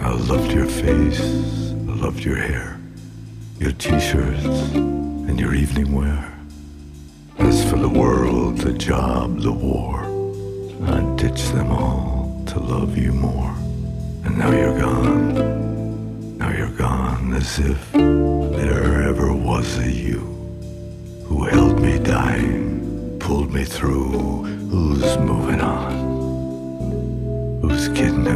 I loved your face, I loved your hair, your t-shirts and your evening wear. As for the world, the job, the war, I'd ditch them all to love you more. And now you're gone, now you're gone, as if there ever was a you who held me dying, pulled me through, who's moving on, who's kidding